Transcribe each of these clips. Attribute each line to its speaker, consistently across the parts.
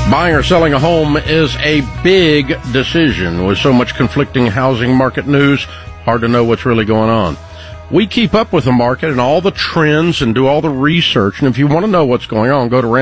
Speaker 1: Buying or selling a home is a big decision. With so much conflicting housing market news, hard to know what's really going on. We keep up with the market and all the trends and do all the research. And if you want to know what's going on, go to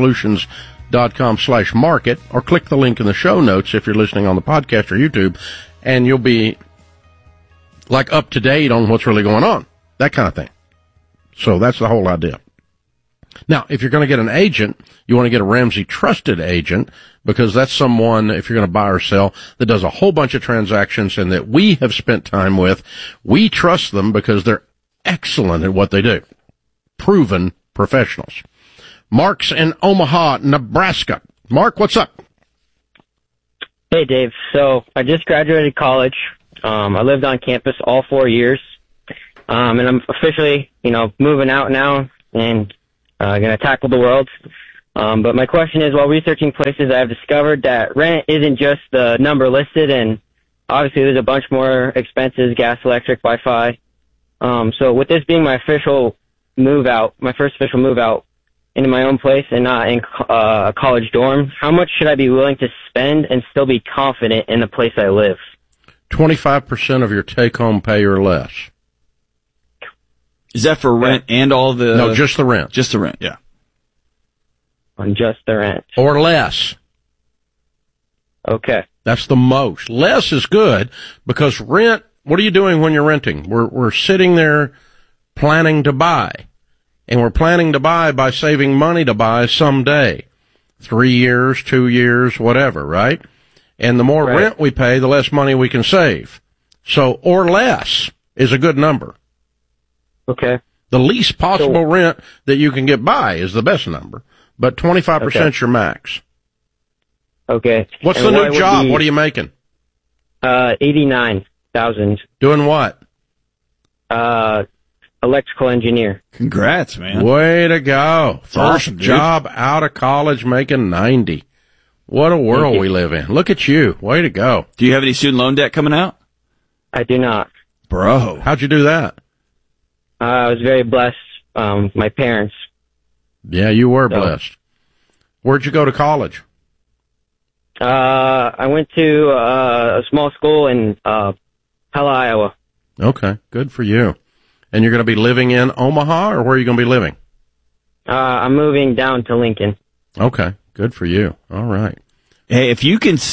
Speaker 1: RamseySolutions.com/market or click the link in the show notes if you're listening on the podcast or YouTube, and you'll be like up to date on what's really going on, that kind of thing. So that's the whole idea. Now, if you're going to get an agent, you want to get a Ramsey trusted agent, because that's someone, if you're going to buy or sell, that does a whole bunch of transactions and that we have spent time with. We trust them because they're excellent at what they do. Proven professionals. Mark's in Omaha, Nebraska. Mark, what's up?
Speaker 2: Hey, Dave. So I just graduated college. I lived on campus all 4 years. And I'm officially, moving out now and going to tackle the world. But my question is, while researching places, I've discovered that rent isn't just the number listed, and obviously there's a bunch more expenses, gas, electric, Wi-Fi. So with this being my official move out, my first official move out into my own place and not in a college dorm, how much should I be willing to spend and still be confident in the place I live?
Speaker 1: 25% of your take-home pay or less.
Speaker 3: Is that for rent and all the...
Speaker 1: No, just the rent.
Speaker 3: Just the rent, yeah.
Speaker 2: On just the rent.
Speaker 1: Or less.
Speaker 2: Okay.
Speaker 1: That's the most. Less is good, because rent, what are you doing when you're renting? We're sitting there planning to buy. And we're planning to buy by saving money to buy someday. 3 years, 2 years, whatever, right? And the more rent we pay, the less money we can save. So, or less is a good number.
Speaker 2: Okay.
Speaker 1: The least possible rent that you can get by is the best number, but 25% is your max.
Speaker 2: Okay.
Speaker 1: What's the new job? What are you making?
Speaker 2: 89,000.
Speaker 1: Doing what?
Speaker 2: Electrical engineer.
Speaker 3: Congrats, man.
Speaker 1: Way to go. First
Speaker 3: awesome,
Speaker 1: job out of college making 90. What a world we live in. Look at you. Way to go.
Speaker 3: Do you have any student loan debt coming out?
Speaker 2: I do not.
Speaker 3: Bro.
Speaker 1: How'd you do that?
Speaker 2: I was very blessed. My parents.
Speaker 1: Yeah, you were blessed. Where'd you go to college?
Speaker 2: I went to a small school in Pella, Iowa.
Speaker 1: Okay, good for you. And you're going to be living in Omaha, or where are you going to be living?
Speaker 2: I'm moving down to Lincoln.
Speaker 1: Okay, good for you. All right.
Speaker 3: Hey, if you can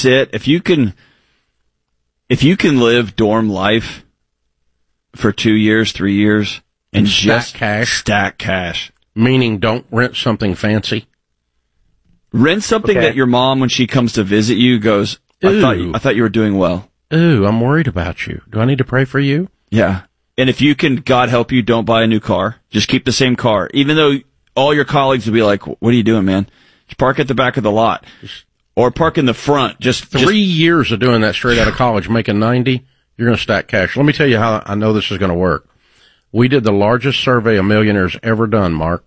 Speaker 3: live dorm life for 2 years, 3 years, and just stack cash.
Speaker 1: Meaning don't rent something fancy?
Speaker 3: Rent something that your mom, when she comes to visit you, goes, I thought you were doing well.
Speaker 1: Ooh, I'm worried about you. Do I need to pray for you?
Speaker 3: Yeah. And if you can, God help you, don't buy a new car. Just keep the same car. Even though all your colleagues will be like, what are you doing, man? Just park at the back of the lot. Or park in the front. Just
Speaker 1: 3 years of doing that straight out of college, making 90, you're going to stack cash. Let me tell you how I know this is going to work. We did the largest survey of millionaires ever done, Mark.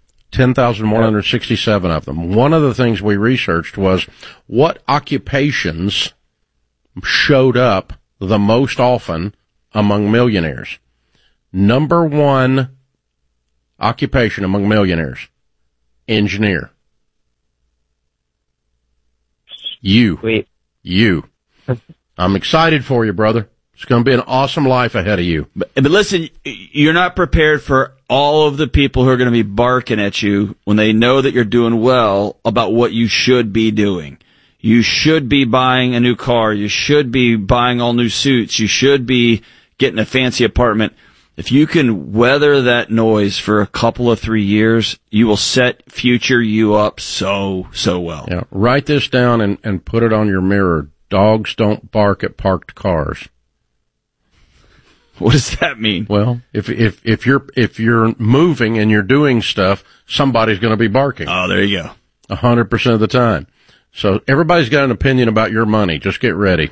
Speaker 1: 10,167 of them. One of the things we researched was what occupations showed up the most often among millionaires. Number one occupation among millionaires, engineer. You. I'm excited for you, brother. It's going to be an awesome life ahead of you.
Speaker 3: But listen, you're not prepared for all of the people who are going to be barking at you when they know that you're doing well about what you should be doing. You should be buying a new car. You should be buying all new suits. You should be getting a fancy apartment. If you can weather that noise for a couple of 3 years, you will set future you up so well.
Speaker 1: Yeah, write this down and put it on your mirror. Dogs don't bark at parked cars.
Speaker 3: What does that mean?
Speaker 1: Well, if you're moving and you're doing stuff, somebody's going to be barking.
Speaker 3: Oh, there you go.
Speaker 1: 100% of the time. So everybody's got an opinion about your money. Just get ready.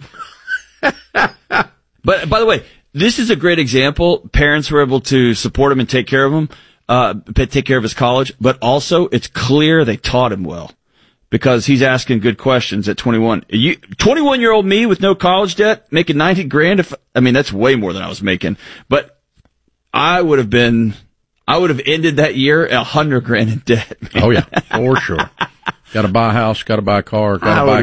Speaker 3: But by the way, this is a great example. Parents were able to support him and take care of him, take care of his college. But also, it's clear they taught him well, because he's asking good questions at 21. 21-year-old me with no college debt, making 90 grand. That's way more than I was making. But I would have ended that year 100 grand in debt. Man.
Speaker 1: Oh yeah, for sure. Got to buy a house, got to buy a car, got to buy.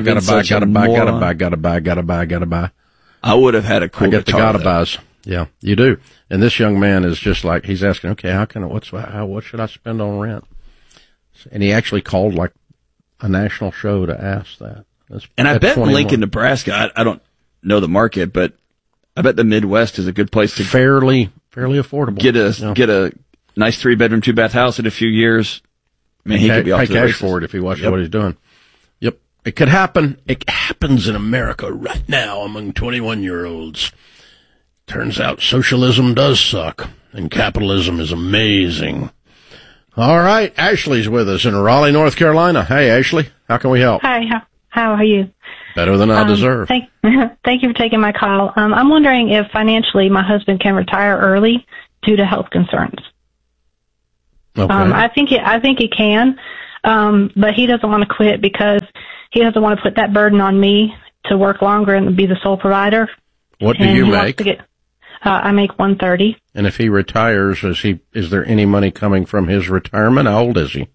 Speaker 3: I would have had a cool
Speaker 1: I get the
Speaker 3: guitar,
Speaker 1: gotta buys. Yeah, you do. And this young man is just like, he's asking, okay, what should I spend on rent? And he actually called like a national show to ask that.
Speaker 3: And I bet
Speaker 1: 21.
Speaker 3: Lincoln, Nebraska, I don't know the market, but I bet the Midwest is a good place to
Speaker 1: fairly affordable.
Speaker 3: Get a nice 3-bedroom, 2-bath house in a few years. I mean, he could be off to the
Speaker 1: cash
Speaker 3: races
Speaker 1: for it if he watches what he's doing. Yep. It could happen. It happens in America right now among 21-year-olds. Turns out socialism does suck and capitalism is amazing. All right. Ashley's with us in Raleigh, North Carolina. Hey, Ashley, how can we help?
Speaker 4: Hi, how are you?
Speaker 1: Better than I deserve.
Speaker 4: Thank you for taking my call. I'm wondering if financially my husband can retire early due to health concerns.
Speaker 1: Okay.
Speaker 4: I think he can, but he doesn't want to quit because he doesn't want to put that burden on me to work longer and be the sole provider.
Speaker 1: What do you make?
Speaker 4: I make $130.
Speaker 1: And if he retires, is there any money coming from his retirement? How old is he?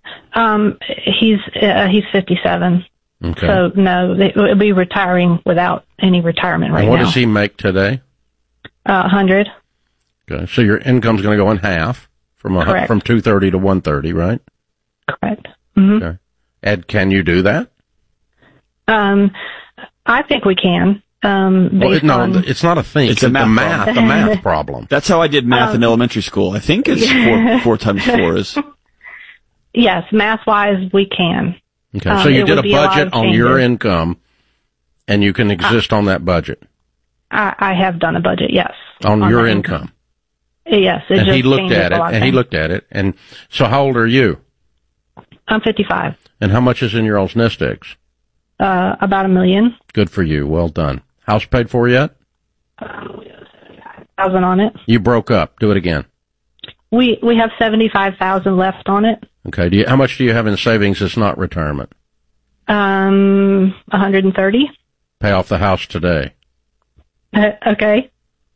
Speaker 4: He's 57.
Speaker 1: Okay.
Speaker 4: So no, he'll be retiring without any retirement right now.
Speaker 1: And what does he make today?
Speaker 4: 100.
Speaker 1: Okay. So your income's going to go in half from 230 to 130, right?
Speaker 4: Correct. Mm-hmm.
Speaker 1: Okay. Ed, can you do that?
Speaker 4: I think we can.
Speaker 1: It's not a thing. It's the math problem.
Speaker 3: That's how I did math in elementary school. I think it's 4 times 4 is.
Speaker 4: Yes, math-wise, we can.
Speaker 1: Okay, so you did a budget on your income, and you can exist on that budget.
Speaker 4: I have done a budget, yes.
Speaker 1: On your income.
Speaker 4: Yes.
Speaker 1: And he looked at it, and so how old are you?
Speaker 4: I'm 55.
Speaker 1: And how much is in your old nest eggs?
Speaker 4: About $1 million.
Speaker 1: Good for you. Well done. House paid for yet?
Speaker 4: $75,000 on it.
Speaker 1: You broke up. Do it again.
Speaker 4: We have $75,000 left on it.
Speaker 1: Okay. How much do you have in savings that's not retirement?
Speaker 4: 130.
Speaker 1: Pay off the house today.
Speaker 4: Okay.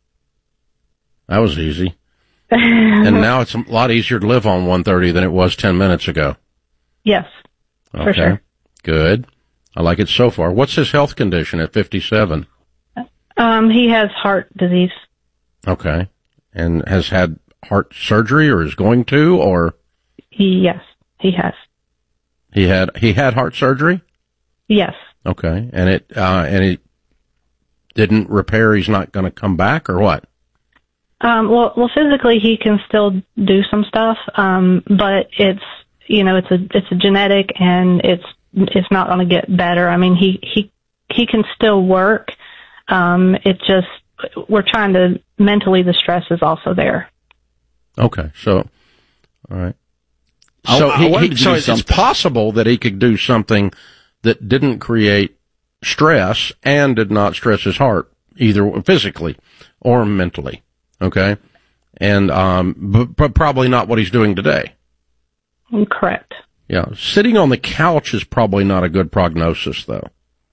Speaker 1: That was easy. And now it's a lot easier to live on 130 than it was 10 minutes ago.
Speaker 4: Yes.
Speaker 1: Okay.
Speaker 4: For sure.
Speaker 1: Good. I like it so far. What's his health condition at 57?
Speaker 4: He has heart disease.
Speaker 1: Okay. And has had heart surgery or is going to, or?
Speaker 4: Yes, he has.
Speaker 1: He had heart surgery?
Speaker 4: Yes.
Speaker 1: Okay. And it didn't repair. He's not going to come back or what?
Speaker 4: Well, physically he can still do some stuff. But it's a genetic and it's not going to get better. I mean, he can still work. It just, we're trying to, mentally the stress is also there.
Speaker 1: Okay. So, all right. So it's possible that he could do something that didn't create stress and did not stress his heart, either physically or mentally. Okay. And, but probably not what he's doing today.
Speaker 4: Correct.
Speaker 1: Yeah. Sitting on the couch is probably not a good prognosis, though.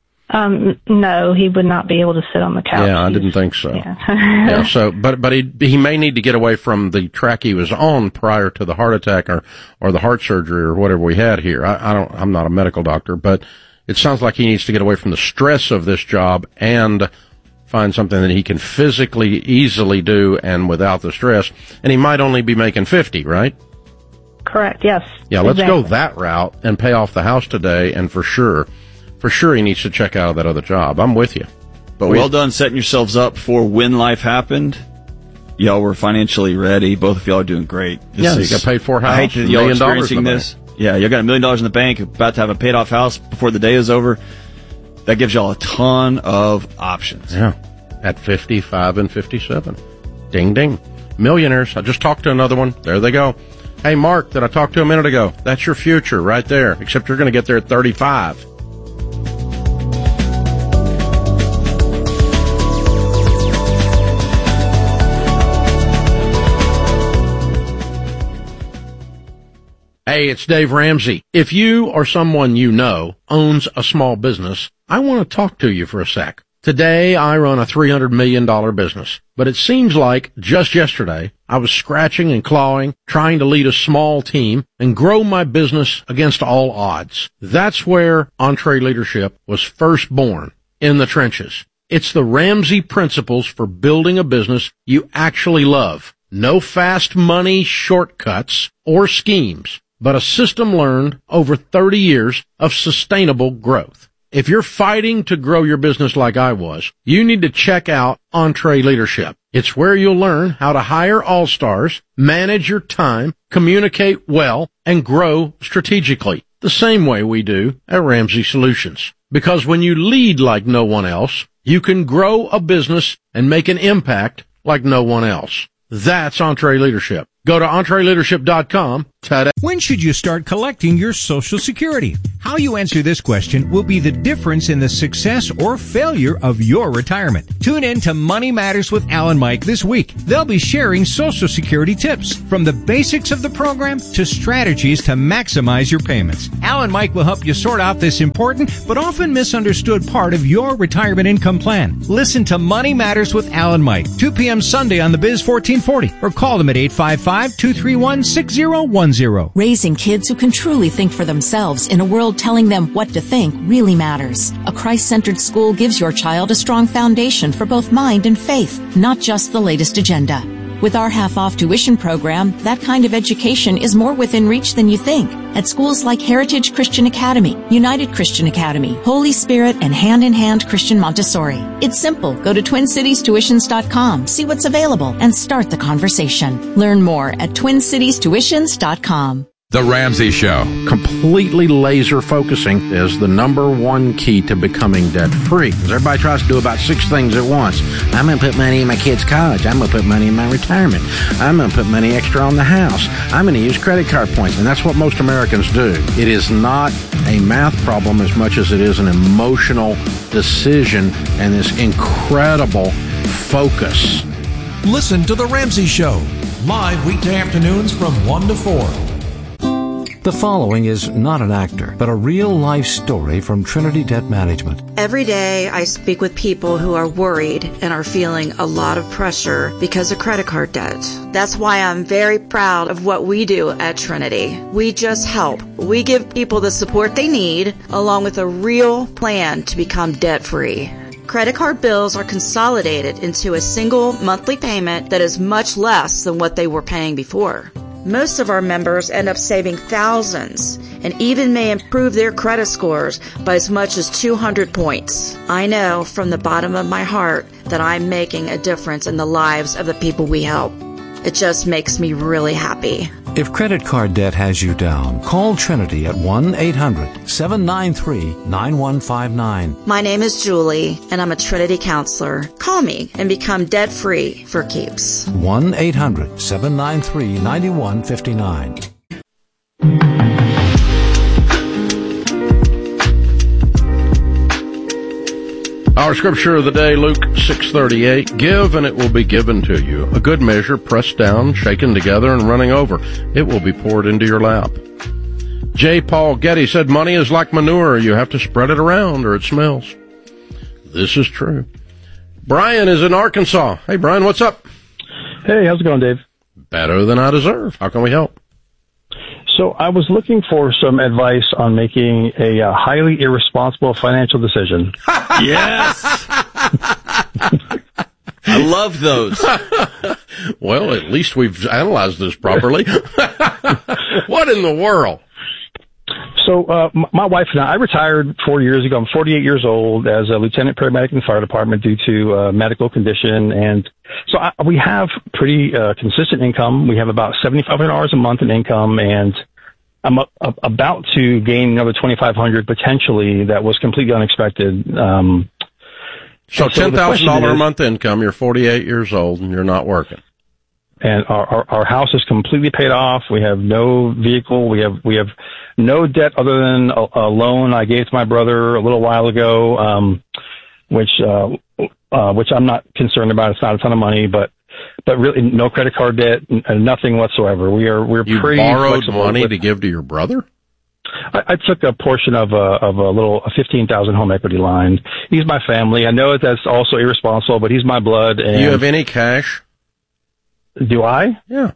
Speaker 4: No, he would not be able to sit on the couch.
Speaker 1: Yeah, I didn't think so.
Speaker 4: Yeah.
Speaker 1: Yeah. So, but he may need to get away from the track he was on prior to the heart attack or the heart surgery or whatever we had here. I'm not a medical doctor, but it sounds like he needs to get away from the stress of this job and find something that he can physically easily do and without the stress. And he might only be making 50, right?
Speaker 4: Correct. Yes.
Speaker 1: Yeah. Let's go that route and pay off the house today. And for sure he needs to check out of that other job. I'm with you.
Speaker 3: But well done setting yourselves up for when life happened. Y'all were financially ready. Both of y'all are doing great.
Speaker 1: You got paid for a house.
Speaker 3: I hate that y'all are experiencing this. Yeah, you got $1 million in the bank, about to have a paid off house before the day is over. That gives y'all a ton of options.
Speaker 1: Yeah. At 55 and 57. Ding, ding. Millionaires. I just talked to another one. There they go. Hey, Mark, that I talked to a minute ago. That's your future right there, except you're going to get there at 35. Hey, it's Dave Ramsey. If you or someone you know owns a small business, I want to talk to you for a sec. Today, I run a $300 million business, but it seems like just yesterday, I was scratching and clawing, trying to lead a small team and grow my business against all odds. That's where EntreLeadership was first born, in the trenches. It's the Ramsey principles for building a business you actually love. No fast money shortcuts or schemes, but a system learned over 30 years of sustainable growth. If you're fighting to grow your business like I was, you need to check out EntreLeadership. It's where you'll learn how to hire all-stars, manage your time, communicate well, and grow strategically, the same way we do at Ramsey Solutions. Because when you lead like no one else, you can grow a business and make an impact like no one else. That's EntreLeadership. Go to EntreLeadership.com today.
Speaker 5: When should you start collecting your Social Security? How you answer this question will be the difference in the success or failure of your retirement. Tune in to Money Matters with Al and Mike this week. They'll be sharing Social Security tips, from the basics of the program to strategies to maximize your payments. Al and Mike will help you sort out this important but often misunderstood part of your retirement income plan. Listen to Money Matters with Al and Mike, 2 p.m. Sunday on the Biz 1440, or call them at 855-231-6010.
Speaker 6: Raising kids who can truly think for themselves in a world telling them what to think really matters. A Christ-centered school gives your child a strong foundation for both mind and faith, not just the latest agenda. With our half-off tuition program, that kind of education is more within reach than you think. At schools like Heritage Christian Academy, United Christian Academy, Holy Spirit, and Hand in Hand Christian Montessori. It's simple. Go to TwinCitiesTuitions.com, see what's available, and start the conversation. Learn more at TwinCitiesTuitions.com.
Speaker 7: The Ramsey Show.
Speaker 1: Completely laser focusing is the number one key to becoming debt free. Everybody tries to do about 6 things at once. I'm going to put money in my kids' college. I'm going to put money in my retirement. I'm going to put money extra on the house. I'm going to use credit card points. And that's what most Americans do. It is not a math problem as much as it is an emotional decision and this incredible focus.
Speaker 8: Listen to The Ramsey Show, live weekday afternoons from 1 to 4.
Speaker 9: The following is not an actor, but a real-life story from Trinity Debt Management.
Speaker 10: Every day I speak with people who are worried and are feeling a lot of pressure because of credit card debt. That's why I'm very proud of what we do at Trinity. We just help. We give people the support they need, along with a real plan to become debt-free. Credit card bills are consolidated into a single monthly payment that is much less than what they were paying before. Most of our members end up saving thousands and even may improve their credit scores by as much as 200 points. I know from the bottom of my heart that I'm making a difference in the lives of the people we help. It just makes me really happy.
Speaker 9: If credit card debt has you down, call Trinity at 1-800-793-9159.
Speaker 10: My name is Julie, and I'm a Trinity counselor. Call me and become debt-free for keeps.
Speaker 9: 1-800-793-9159.
Speaker 1: Our scripture of the day, Luke 6:38, give and it will be given to you. A good measure, pressed down, shaken together, and running over. It will be poured into your lap. J. Paul Getty said, money is like manure. You have to spread it around or it smells. This is true. Brian is in Arkansas. Hey, Brian, what's up?
Speaker 11: Hey, how's it going, Dave?
Speaker 1: Better than I deserve. How can we help?
Speaker 11: So I was looking for some advice on making a highly irresponsible financial decision.
Speaker 3: Yes! I love those.
Speaker 1: Well, at least we've analyzed this properly. What in the world?
Speaker 11: So my wife and I retired 4 years ago. I'm 48 years old as a lieutenant paramedic in the fire department due to medical condition. And so we have pretty consistent income. We have about $7,500 a month in income, and I'm about to gain another $2,500 potentially. That was completely unexpected.
Speaker 1: So $10,000 a month income. You're 48 years old and you're not working.
Speaker 11: And our house is completely paid off. We have no vehicle. We have no debt other than a loan I gave to my brother a little while ago, which I'm not concerned about. It's not a ton of money, but really no credit card debt, nothing whatsoever. We're
Speaker 1: you
Speaker 11: pretty
Speaker 1: borrowed
Speaker 11: flexible
Speaker 1: money to give to your brother?
Speaker 11: I took a portion of a 15,000 home equity line. He's my family. I know that's also irresponsible, but he's my blood. And
Speaker 1: do you have any cash?
Speaker 11: Do I?
Speaker 1: Yeah.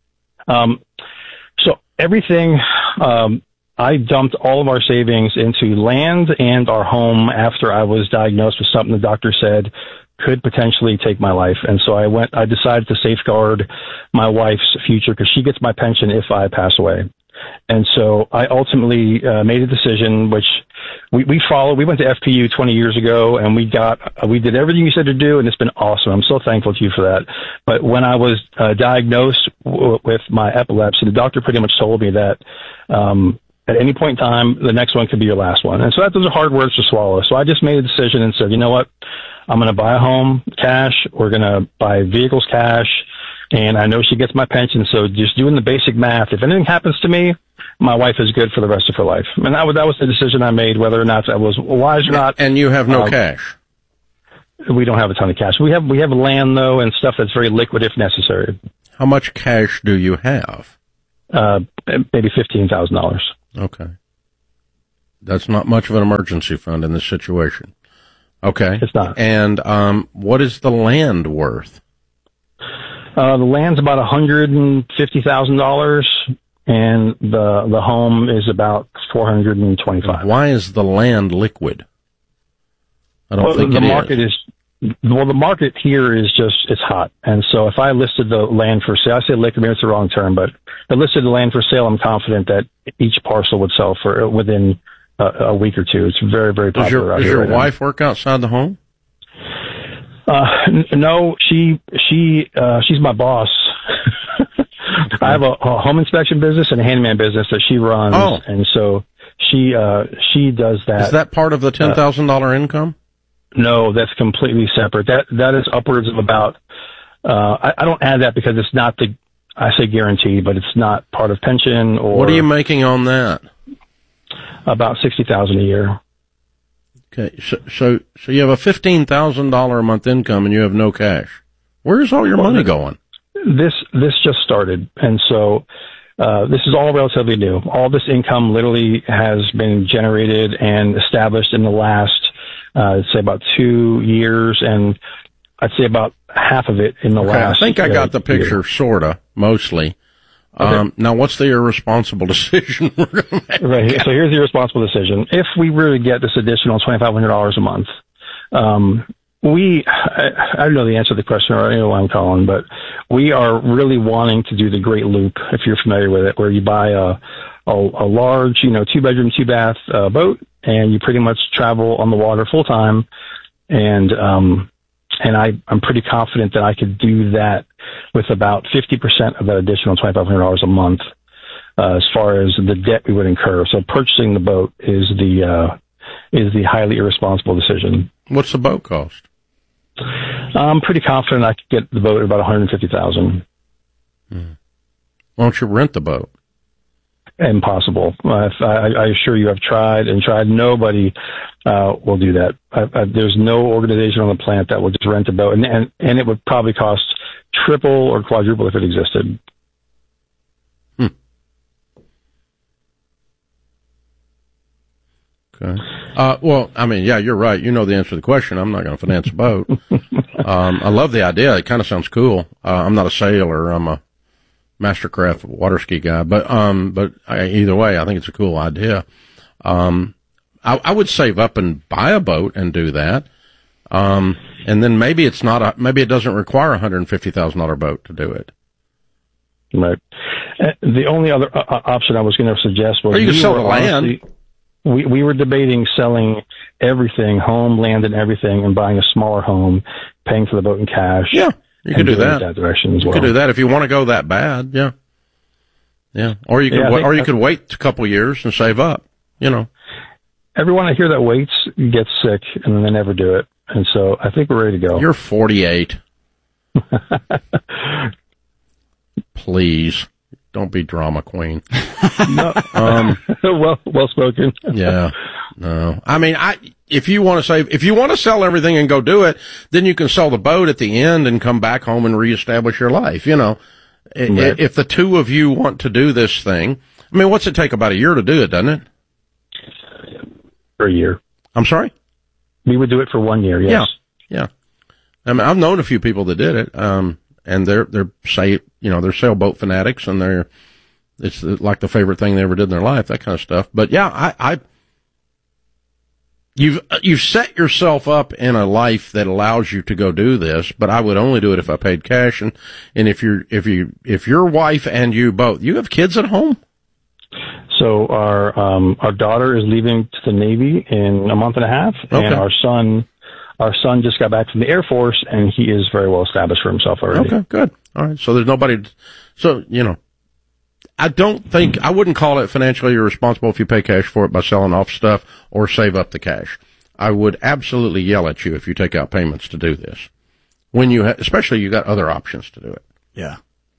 Speaker 11: So everything, I dumped all of our savings into land and our home after I was diagnosed with something the doctor said could potentially take my life. And so I decided to safeguard my wife's future because she gets my pension if I pass away. And so I ultimately made a decision, which we followed. We went to FPU 20 years ago, and we did everything you said to do, and it's been awesome. I'm so thankful to you for that. But when I was diagnosed with my epilepsy, the doctor pretty much told me that at any point in time, the next one could be your last one. And so those are hard words to swallow. So I just made a decision and said, you know what? I'm going to buy a home cash. We're going to buy vehicles cash. And I know she gets my pension, so just doing the basic math, if anything happens to me, my wife is good for the rest of her life. And that was the decision I made, whether or not that was wise or not.
Speaker 1: And you have no cash?
Speaker 11: We don't have a ton of cash. We have land, though, and stuff that's very liquid if necessary.
Speaker 1: How much cash do you have?
Speaker 11: Maybe $15,000.
Speaker 1: Okay. That's not much of an emergency fund in this situation. Okay.
Speaker 11: It's not.
Speaker 1: And what is the land worth?
Speaker 11: The land's about $150,000, and the home is about $425,000.
Speaker 1: Why is the land liquid? I don't think
Speaker 11: the market is. Well, the market here is it's hot, and so if I listed the land for sale, I say liquid, maybe it's the wrong term, but if I listed the land for sale, I'm confident that each parcel would sell for within a week or two. It's very, very popular.
Speaker 1: Does your wife work outside the home?
Speaker 11: No, she's my boss. I have a home inspection business and a handyman business that she runs, and so she does that.
Speaker 1: Is that part of the $10,000 income?
Speaker 11: No, that's completely separate. That is upwards of about. I don't add that because it's not I say guaranteed, but it's not part of pension or.
Speaker 1: What are you making on that?
Speaker 11: About $60,000 a year.
Speaker 1: Okay, so you have a $15,000 a month income and you have no cash. Where's all your money going?
Speaker 11: This just started, and so this is all relatively new. All this income literally has been generated and established in the last, I'd say about 2 years, and I'd say about half of it in the last.
Speaker 1: I think I got the picture, sorta, mostly. Okay. Now, what's the irresponsible decision we're going to make?
Speaker 11: Right. So here's the irresponsible decision. If we really get this additional $2,500 a month, I don't know the answer to the question, or I don't know why I'm calling, but we are really wanting to do the Great Loop, if you're familiar with it, where you buy a large, 2-bedroom, 2-bath boat, and you pretty much travel on the water full time. And I'm pretty confident that I could do that with about 50% of that additional $2,500 a month, as far as the debt we would incur. So purchasing the boat is the highly irresponsible decision.
Speaker 1: What's the boat cost?
Speaker 11: I'm pretty confident I could get the boat at about $150,000.
Speaker 1: Why don't you rent the boat?
Speaker 11: Impossible. I assure you, I've tried. Nobody will do that. There's no organization on the planet that will just rent a boat, and it would probably cost triple or quadruple if it existed.
Speaker 1: Okay. Well, I mean, yeah, you're right. You know the answer to the question. I'm not going to finance a boat. I love the idea. It kind of sounds cool. I'm not a sailor. I'm a Mastercraft water ski guy, but either way, I think it's a cool idea. I would save up and buy a boat and do that. And then maybe maybe it doesn't require a $150,000 boat to do it.
Speaker 11: Right. The only other option I was going to suggest was,
Speaker 1: or you could sell the land.
Speaker 11: We were debating selling everything, home, land, and everything, and buying a smaller home, paying for the boat in cash.
Speaker 1: Yeah. You could do that.
Speaker 11: That direction as well.
Speaker 1: You could do that if you want to go that bad. Yeah. Yeah. Or you could, could wait a couple years and save up,
Speaker 11: Everyone I hear that waits gets sick and then they never do it. And so I think we're ready to go.
Speaker 1: You're 48. Please. Don't be drama queen.
Speaker 11: No. Well spoken.
Speaker 1: Yeah. No. I mean, if you want to sell everything and go do it, then you can sell the boat at the end and come back home and reestablish your life. Right. If the two of you want to do this thing, I mean, what's it take? About a year to do it, doesn't it?
Speaker 11: For a year.
Speaker 1: I'm sorry?
Speaker 11: We would do it for 1 year, yes.
Speaker 1: Yeah. I mean, I've known a few people that did it, and they're sailboat fanatics, and it's like the favorite thing they ever did in their life, that kind of stuff. But yeah, you've set yourself up in a life that allows you to go do this, but I would only do it if I paid cash. And if your wife and you both, you have kids at home?
Speaker 11: So our daughter is leaving to the Navy in a month and a half,
Speaker 1: okay.
Speaker 11: And our son just got back from the Air Force, and he is very well established for himself already.
Speaker 1: Okay, good. All right. So there's nobody. So, I wouldn't call it financially irresponsible if you pay cash for it by selling off stuff or save up the cash. I would absolutely yell at you if you take out payments to do this. When especially you got other options to do it.
Speaker 3: Yeah.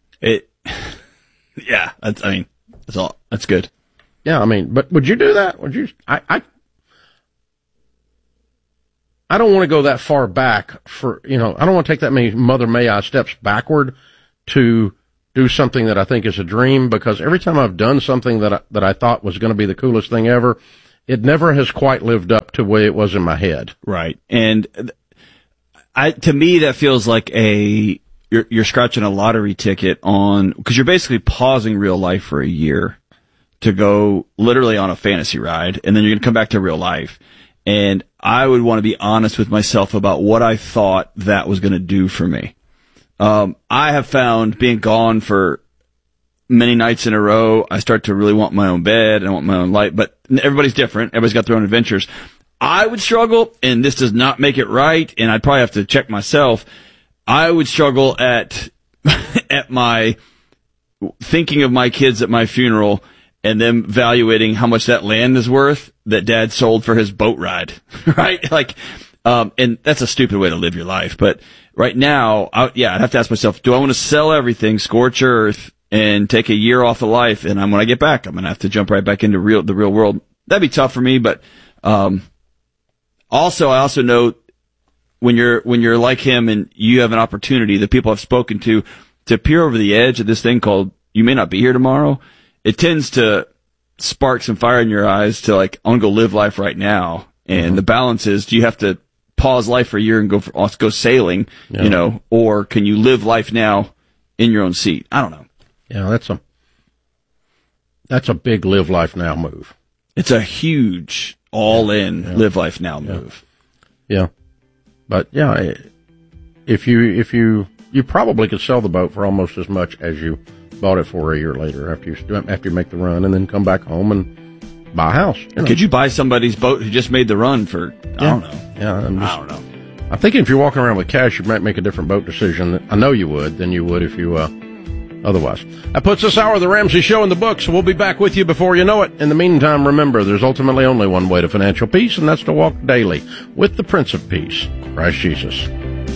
Speaker 3: That's all. That's good.
Speaker 1: Yeah, I mean, but would you do that? Would you? I don't want to go that far back for, I don't want to take that many Mother May I steps backward to do something that I think is a dream, because every time I've done something that I thought was going to be the coolest thing ever, it never has quite lived up to the way it was in my head.
Speaker 3: Right. And to me, that feels like you're scratching a lottery ticket because you're basically pausing real life for a year to go literally on a fantasy ride, and then you're going to come back to real life. And I would want to be honest with myself about what I thought that was going to do for me. I have found being gone for many nights in a row, I start to really want my own bed and I want my own light, but everybody's different. Everybody's got their own adventures. I would struggle, and this does not make it right, and I'd probably have to check myself. I would struggle at my thinking of my kids at my funeral and them evaluating how much that land is worth that Dad sold for his boat ride, right? And that's a stupid way to live your life. But right now, I'd have to ask myself, do I want to sell everything, scorch earth, and take a year off of life? And when I get back, I'm going to have to jump right back into the real world. That'd be tough for me, but I also know when you're like him and you have an opportunity, the people I've spoken to peer over the edge of this thing called you may not be here tomorrow, it tends to spark some fire in your eyes to I want to go live life right now. And the balance is, do you have to pause life for a year and go sailing, or can you live life now in your own seat? I don't know.
Speaker 1: Yeah, that's a big live life now move.
Speaker 3: It's a huge all-in live life now move.
Speaker 1: Yeah. But yeah, if you probably could sell the boat for almost as much as you bought it for a year later after you make the run, and then come back home and buy a house.
Speaker 3: Could you buy somebody's boat who just made the run for I don't know.
Speaker 1: Yeah,
Speaker 3: I don't know.
Speaker 1: I'm thinking if you're walking around with cash, you might make a different boat decision. I know you would than you would if you otherwise. That puts this hour of the Ramsey Show in the books. We'll be back with you before you know it. In the meantime, remember, there's ultimately only one way to financial peace, and that's to walk daily with the Prince of Peace, Christ Jesus.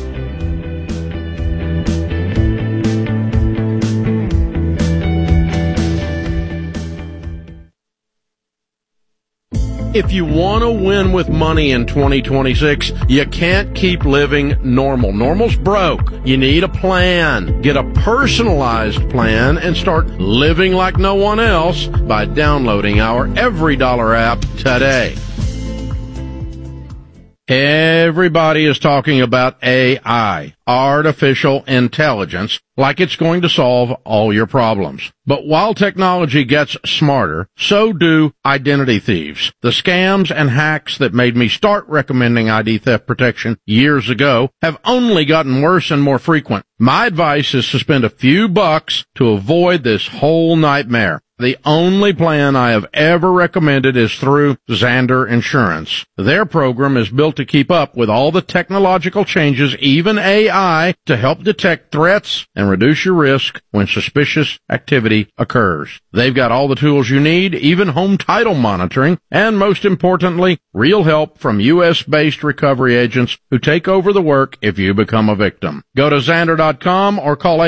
Speaker 1: If you want to win with money in 2026, you can't keep living normal. Normal's broke. You need a plan. Get a personalized plan and start living like no one else by downloading our Every Dollar app today. Everybody is talking about AI, artificial intelligence, like it's going to solve all your problems. But while technology gets smarter, so do identity thieves. The scams and hacks that made me start recommending ID theft protection years ago have only gotten worse and more frequent. My advice is to spend a few bucks to avoid this whole nightmare. The only plan I have ever recommended is through Xander Insurance. Their program is built to keep up with all the technological changes, even AI, to help detect threats and reduce your risk when suspicious activity occurs. They've got all the tools you need, even home title monitoring, and most importantly, real help from U.S.-based recovery agents who take over the work if you become a victim. Go to Xander.com or call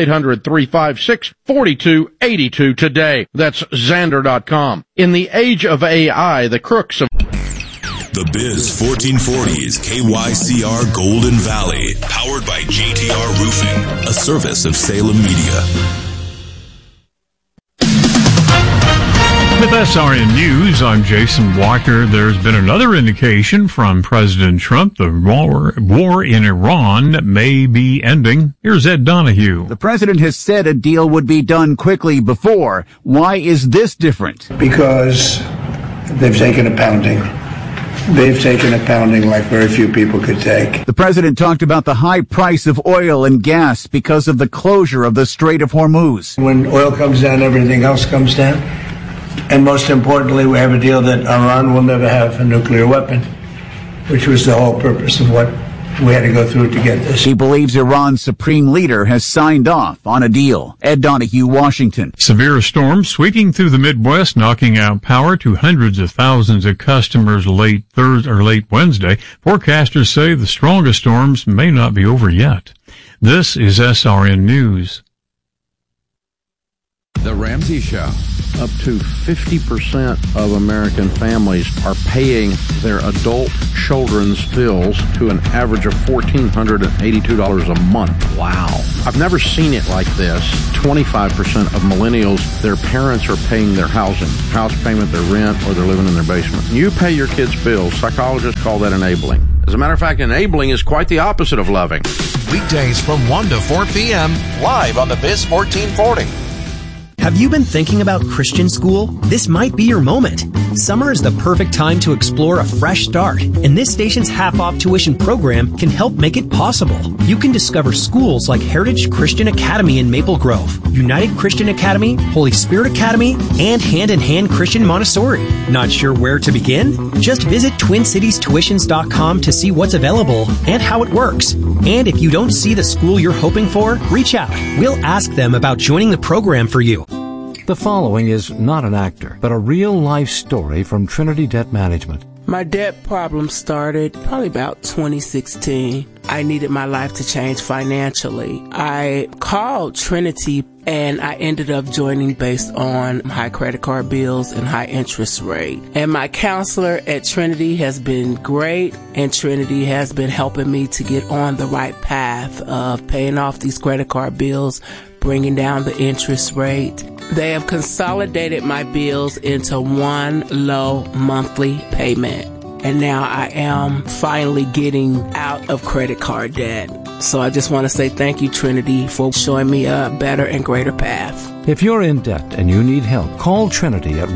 Speaker 1: 800-356-4282 today. That's Xander.com. In the age of AI, the crooks of
Speaker 7: The Biz 1440 is KYCR Golden Valley, powered by JTR Roofing, a service of Salem Media.
Speaker 12: With SRN News, I'm Jason Walker. There's been another indication from President Trump the war in Iran may be ending. Here's Ed Donahue.
Speaker 13: The president has said a deal would be done quickly before. Why is this different?
Speaker 14: Because they've taken a pounding. They've taken a pounding like very few people could take.
Speaker 13: The president talked about the high price of oil and gas because of the closure of the Strait of Hormuz.
Speaker 14: When oil comes down, everything else comes down. And most importantly, we have a deal that Iran will never have a nuclear weapon, which was the whole purpose of what we had to go through to get this.
Speaker 13: He believes Iran's supreme leader has signed off on a deal. Ed Donahue, Washington.
Speaker 12: Severe storms sweeping through the Midwest, knocking out power to hundreds of thousands of customers late Wednesday. Forecasters say the strongest storms may not be over yet. This is SRN News.
Speaker 15: The Ramsey Show.
Speaker 1: Up to 50% of American families are paying their adult children's bills to an average of $1,482 a month. Wow. I've never seen it like this. 25% of millennials, their parents are paying their house payment, their rent, or they're living in their basement. You pay your kids' bills. Psychologists call that enabling. As a matter of fact, enabling is quite the opposite of loving.
Speaker 8: Weekdays from 1 to 4 p.m. live on the Biz 1440.
Speaker 16: Have you been thinking about Christian school? This might be your moment. Summer is the perfect time to explore a fresh start, and this station's half-off tuition program can help make it possible. You can discover schools like Heritage Christian Academy in Maple Grove, United Christian Academy, Holy Spirit Academy, and Hand in Hand Christian Montessori. Not sure where to begin? Just visit TwinCitiesTuitions.com to see what's available and how it works. And if you don't see the school you're hoping for, reach out. We'll ask them about joining the program for you.
Speaker 9: The following is not an actor, but a real-life story from Trinity Debt Management.
Speaker 17: My debt problem started probably about 2016. I needed my life to change financially. I called Trinity and I ended up joining based on high credit card bills and high interest rate. And my counselor at Trinity has been great, and Trinity has been helping me to get on the right path of paying off these credit card bills, bringing down the interest rate. They have consolidated my bills into one low monthly payment. And now I am finally getting out of credit card debt. So I just want to say thank you, Trinity, for showing me a better and greater path.
Speaker 9: If you're in debt and you need help, call Trinity at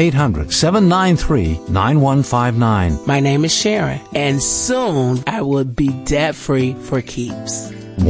Speaker 9: 1-800-793-9159.
Speaker 17: My name is Sharon, and soon I will be debt-free for keeps.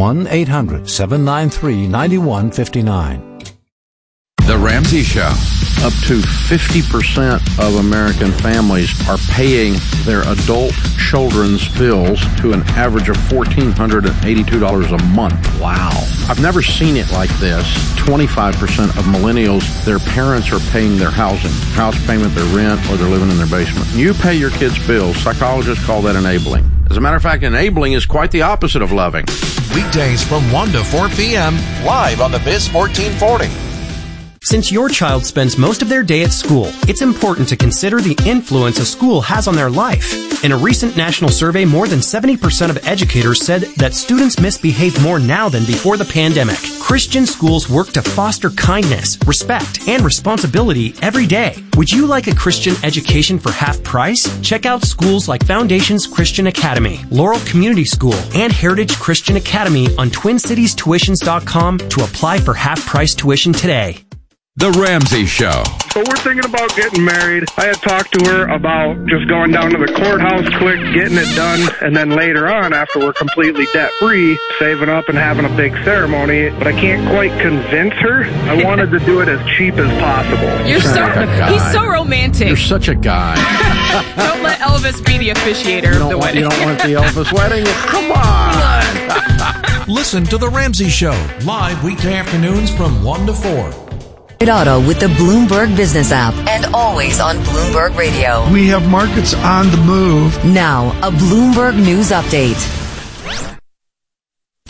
Speaker 9: 1-800-793-9159.
Speaker 15: The Ramsey Show.
Speaker 1: Up to 50% of American families are paying their adult children's bills to an average of $1,482 a month. Wow. I've never seen it like this. 25% of millennials, their parents are paying their house payment, their rent, or they're living in their basement. You pay your kids' bills. Psychologists call that enabling. As a matter of fact, enabling is quite the opposite of loving.
Speaker 8: Weekdays from 1 to 4 p.m. live on the Biz 1440.
Speaker 16: Since your child spends most of their day at school, it's important to consider the influence a school has on their life. In a recent national survey, more than 70% of educators said that students misbehave more now than before the pandemic. Christian schools work to foster kindness, respect, and responsibility every day. Would you like a Christian education for half price? Check out schools like Foundations Christian Academy, Laurel Community School, and Heritage Christian Academy on TwinCitiesTuitions.com to apply for half-price tuition today.
Speaker 15: The Ramsey Show.
Speaker 18: So we're thinking about getting married. I had talked to her about just going down to the courthouse quick, getting it done, and then later on, after we're completely debt-free, saving up and having a big ceremony. But I can't quite convince her. I wanted to do it as cheap as possible.
Speaker 19: He's so romantic.
Speaker 1: You're such a guy.
Speaker 19: Don't let Elvis be the officiator of the wedding.
Speaker 1: You don't want the Elvis wedding? Come on.
Speaker 8: Listen to The Ramsey Show, live weekday afternoons from 1 to 4.
Speaker 20: Auto with the Bloomberg Business app and always on Bloomberg Radio.
Speaker 21: We have markets on the move.
Speaker 20: Now, a Bloomberg News Update.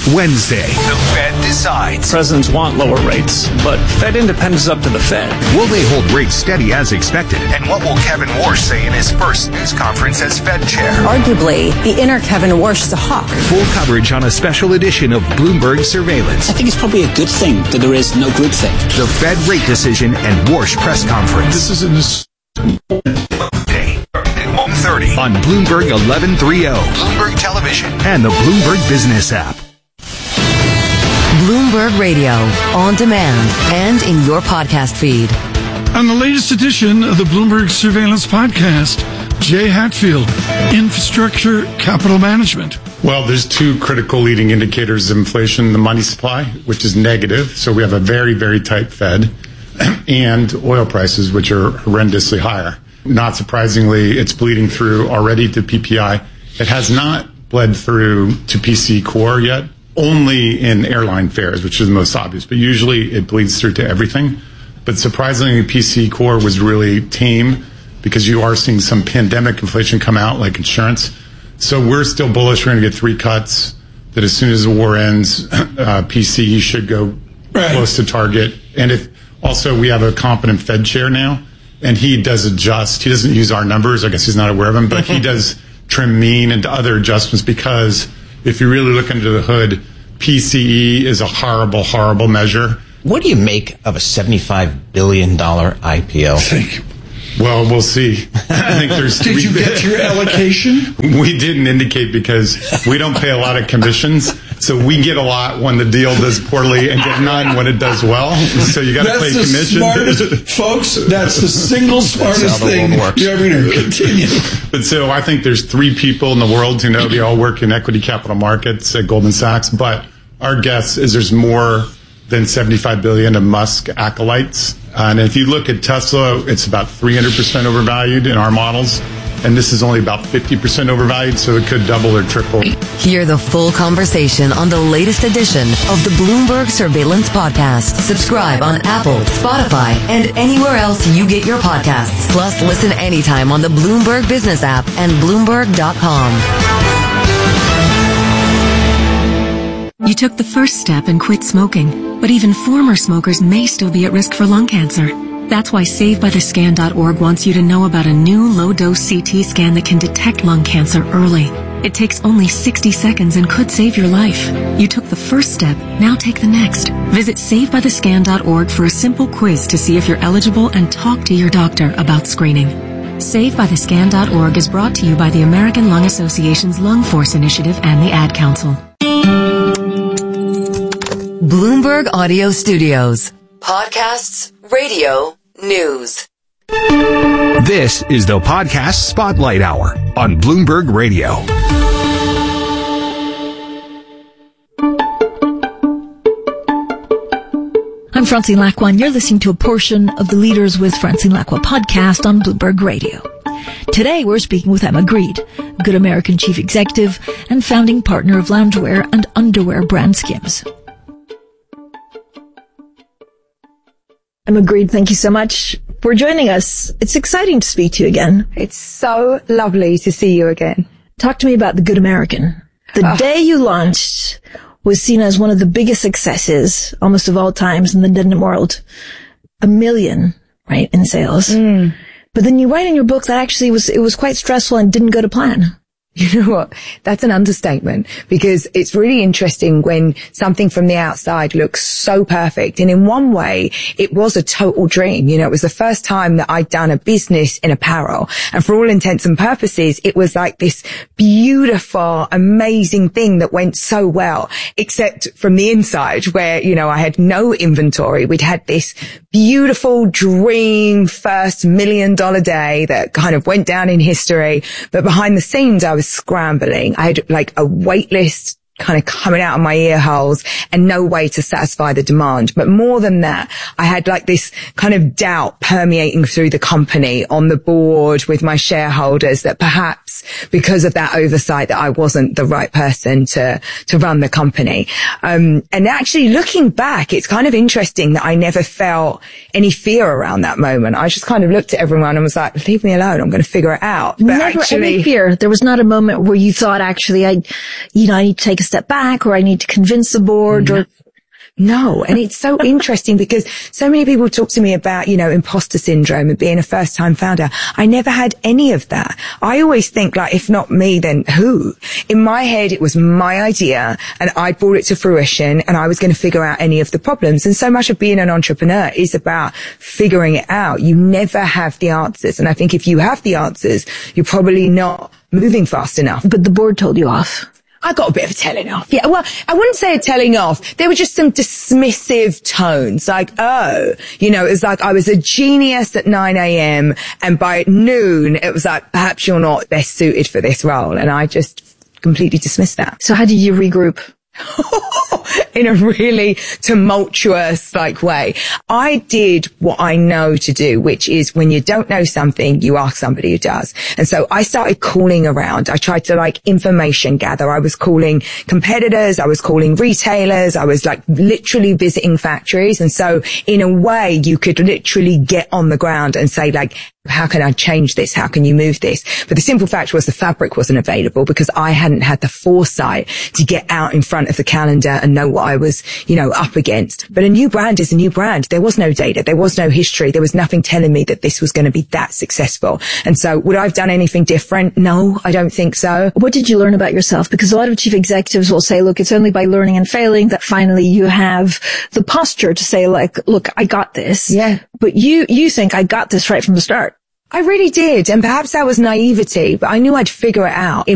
Speaker 21: Wednesday, the Fed decides.
Speaker 22: Presidents want lower rates, but Fed independence is up to the Fed.
Speaker 21: Will they hold rates steady as expected? And what will Kevin Warsh say in his first news conference as Fed chair?
Speaker 23: Arguably, the inner Kevin Warsh is a hawk.
Speaker 21: Full coverage on a special edition of Bloomberg Surveillance.
Speaker 22: I think it's probably a good thing that there is no groupthink.
Speaker 21: The Fed rate decision and Warsh press conference.
Speaker 22: This is an
Speaker 21: Monday at 1:30 on Bloomberg 1130, Bloomberg Television, and the Bloomberg Business app.
Speaker 20: Bloomberg Radio, on demand and in your podcast feed.
Speaker 24: On the latest edition of the Bloomberg Surveillance Podcast, Jay Hatfield, Infrastructure Capital Management.
Speaker 25: Well, there's two critical leading indicators of inflation, the money supply, which is negative, so we have a very, very tight Fed, and oil prices, which are horrendously higher. Not surprisingly, it's bleeding through already to PPI. It has not bled through to PC core yet, only in airline fares, which is the most obvious, but usually it bleeds through to everything. But surprisingly, PC core was really tame because you are seeing some pandemic inflation come out, like insurance. So we're still bullish. We're going to get 3 cuts, that as soon as the war ends, PCE should go close to target. And if also we have a competent Fed chair now, and he does adjust. He doesn't use our numbers. I guess he's not aware of them, but he does trim mean and other adjustments, because if you really look under the hood, PCE is a horrible, horrible measure.
Speaker 26: What do you make of a $75 billion IPO?
Speaker 25: Well, we'll see. I think there's.
Speaker 24: Did you get your allocation?
Speaker 25: We didn't indicate because we don't pay a lot of commissions. So we get a lot when the deal does poorly and get none when it does well. So you got to pay commission.
Speaker 24: Folks, that's the single smartest thing you ever heard. Continue.
Speaker 25: But so I think there's 3 people in the world who know they all work in equity capital markets at Goldman Sachs. But our guess is there's more than 75 billion of Musk acolytes. And if you look at Tesla, it's about 300% overvalued in our models. And this is only about 50% overvalued, so it could double or triple.
Speaker 20: Hear the full conversation on the latest edition of the Bloomberg Surveillance Podcast. Subscribe on Apple, Spotify, and anywhere else you get your podcasts. Plus, listen anytime on the Bloomberg Business app and Bloomberg.com.
Speaker 27: You took the first step and quit smoking, but even former smokers may still be at risk for lung cancer. That's why SaveByTheScan.org wants you to know about a new low-dose CT scan that can detect lung cancer early. It takes only 60 seconds and could save your life. You took the first step, now take the next. Visit SaveByTheScan.org for a simple quiz to see if you're eligible and talk to your doctor about screening. SaveByTheScan.org is brought to you by the American Lung Association's Lung Force Initiative and the Ad Council.
Speaker 20: Bloomberg Audio Studios. Podcasts, radio, news.
Speaker 21: This is the Podcast Spotlight Hour on Bloomberg Radio.
Speaker 28: I'm Francine Lacqua, and you're listening to a portion of the Leaders with Francine Lacqua podcast on Bloomberg Radio. Today, we're speaking with Emma Grede, Good American Chief Executive and founding partner of loungewear and underwear brand Skims. Emma Grede, thank you so much for joining us. It's exciting to speak to you again.
Speaker 29: It's so lovely to see you again.
Speaker 28: Talk to me about the Good American. The day you launched was seen as one of the biggest successes, almost of all times in the denim world. 1 million, right, in sales. But then you write in your book that actually it was quite stressful and didn't go to plan.
Speaker 29: You know what? That's an understatement, because it's really interesting when something from the outside looks so perfect. And in one way, it was a total dream. You know, it was the first time that I'd done a business in apparel. And for all intents and purposes, it was like this beautiful, amazing thing that went so well, except from the inside where, you know, I had no inventory. We'd had this beautiful dream first $1 million day that kind of went down in history. But behind the scenes, I was scrambling. I had like a wait list kind of coming out of my ear holes and no way to satisfy the demand. But more than that, I had like this kind of doubt permeating through the company, on the board with my shareholders, that perhaps because of that oversight that I wasn't the right person to run the company. And actually looking back, it's kind of interesting that I never felt any fear around that moment. I just kind of looked at everyone and was like, leave me alone. I'm going to figure it out. But
Speaker 28: never any fear. There was not a moment where you thought, actually, I need to take a step back, or I need to convince the board, or...
Speaker 29: No. And it's so interesting because so many people talk to me about, imposter syndrome and being a first time founder. I never had any of that. I always think like, if not me, then who? In my head, it was my idea and I brought it to fruition and I was going to figure out any of the problems. And so much of being an entrepreneur is about figuring it out. You never have the answers. And I think if you have the answers, you're probably not moving fast enough.
Speaker 28: But the board told you off.
Speaker 29: I got a bit of a telling off. Yeah, well, I wouldn't say a telling off. There were just some dismissive tones, like, it was like I was a genius at 9 a.m. and by noon it was like, perhaps you're not best suited for this role. And I just completely dismissed that.
Speaker 28: So how did you regroup?
Speaker 29: In a really tumultuous way. I did what I know to do, which is when you don't know something, you ask somebody who does. And so I started calling around. I tried to information gather. I was calling competitors. I was calling retailers. I was literally visiting factories. And so in a way you could literally get on the ground and say how can I change this? How can you move this? But the simple fact was the fabric wasn't available because I hadn't had the foresight to get out in front of the calendar and know what I was, up against. But a new brand is a new brand. There was no data. There was no history. There was nothing telling me that this was going to be that successful. And so would I have done anything different? No, I don't think so.
Speaker 28: What did you learn about yourself? Because a lot of chief executives will say, look, it's only by learning and failing that finally you have the posture to say look, I got this.
Speaker 29: Yeah.
Speaker 28: But you think I got this right from the start.
Speaker 29: I really did. And perhaps that was naivety, but I knew I'd figure it out.